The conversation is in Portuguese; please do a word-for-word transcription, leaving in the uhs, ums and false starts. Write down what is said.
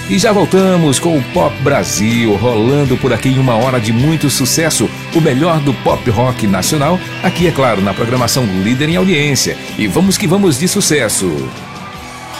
E já voltamos com o Pop Brasil, rolando por aqui em uma hora de muito sucesso, o melhor do pop rock nacional, aqui é claro, na programação líder em audiência. E vamos que vamos de sucesso.